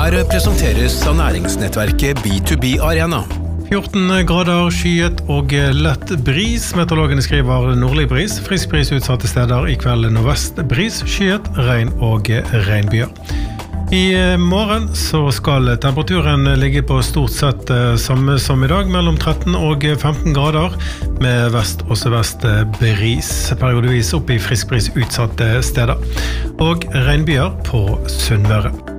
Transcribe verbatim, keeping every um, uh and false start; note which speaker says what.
Speaker 1: Været presenteres av næringsnettverket B to B Arena.
Speaker 2: fjorten grader, skyet og lett bris. Meteorologene skriver nordlig bris, frisk bris utsatte steder, i kveld nordvest bris, skyet, regn og regnbyer. I morgen så skal temperaturen ligge på stort sett samme som i dag, mellom tretten og femten grader, med vest og sørvest bris, periodevis opp i frisk bris utsatte steder, og regnbyer på Sunnmøre.